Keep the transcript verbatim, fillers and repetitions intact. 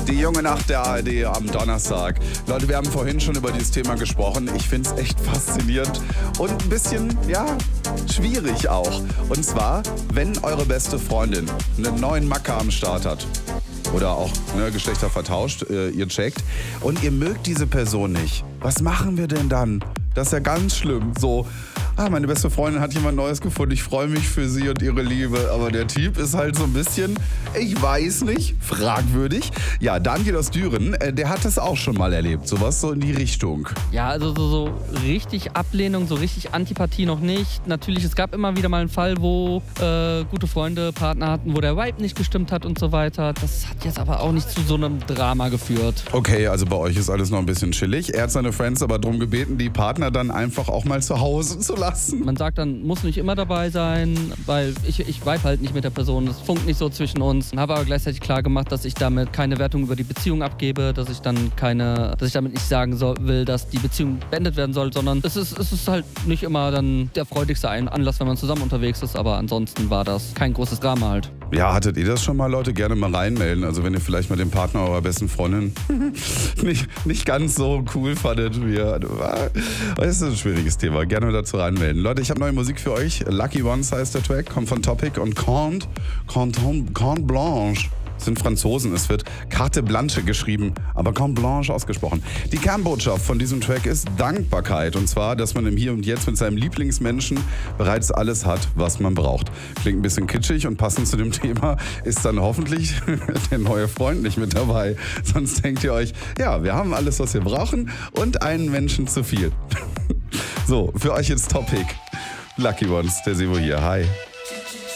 Die junge Nacht der A R D am Donnerstag. Leute, wir haben vorhin schon über dieses Thema gesprochen. Ich finde es echt faszinierend und ein bisschen, ja, schwierig auch. Und zwar, wenn eure beste Freundin einen neuen Macker am Start hat oder auch ne, Geschlechter vertauscht, äh, ihr checkt und ihr mögt diese Person nicht. Was machen wir denn dann? Das ist ja ganz schlimm. So, ah, meine beste Freundin hat jemand Neues gefunden. Ich freue mich für sie und ihre Liebe. Aber der Typ ist halt so ein bisschen, ich weiß nicht, fragwürdig. Ja, Daniel aus Düren, äh, der hat es auch schon mal erlebt. Sowas so in die Richtung. Ja, also so, so richtig Ablehnung, so richtig Antipathie noch nicht. Natürlich, es gab immer wieder mal einen Fall, wo äh, gute Freunde Partner hatten, wo der Vibe nicht gestimmt hat und so weiter. Das hat jetzt aber auch nicht zu so einem Drama geführt. Okay, also bei euch ist alles noch ein bisschen chillig. Er hat seine Friends aber darum gebeten, die Partner dann einfach auch mal zu Hause zu lassen. Man sagt dann, muss nicht immer dabei sein, weil ich, ich vibe halt nicht mit der Person. Es funkt nicht so zwischen uns. Habe aber gleichzeitig klar gemacht, dass ich damit keine Wertung über die Beziehung abgebe, dass ich dann keine, dass ich damit nicht sagen soll, will, dass die Beziehung beendet werden soll, sondern es ist, es ist halt nicht immer dann der freudigste Anlass, wenn man zusammen unterwegs ist, aber ansonsten war das kein großes Drama halt. Ja, hattet ihr das schon mal, Leute? Gerne mal reinmelden. Also wenn ihr vielleicht mal den Partner eurer besten Freundin nicht, nicht ganz so cool fandet wie er. Das ist ein schwieriges Thema. Gerne dazu reinmelden. Leute, ich habe neue Musik für euch. Lucky Ones heißt der Track, kommt von Topic und Cante, Cante, Cante Blanche. Das sind Franzosen, es wird Carte Blanche geschrieben, aber Carte Blanche ausgesprochen. Die Kernbotschaft von diesem Track ist Dankbarkeit. Und zwar, dass man im Hier und Jetzt mit seinem Lieblingsmenschen bereits alles hat, was man braucht. Klingt ein bisschen kitschig und passend zu dem Thema ist dann hoffentlich der neue Freund nicht mit dabei. Sonst denkt ihr euch, ja, wir haben alles, was wir brauchen und einen Menschen zu viel. So, für euch jetzt Topic. Lucky Ones, der Sivo hier. Hi.